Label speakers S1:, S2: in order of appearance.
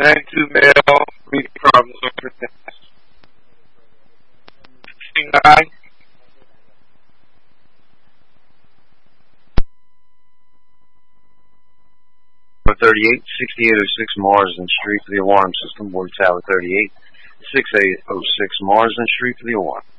S1: 92 male, reading problems over the guy.
S2: Tower 38, 6806 Marsden Street for the alarm system. Board Tower 38, 6806 Marsden Street for the alarm.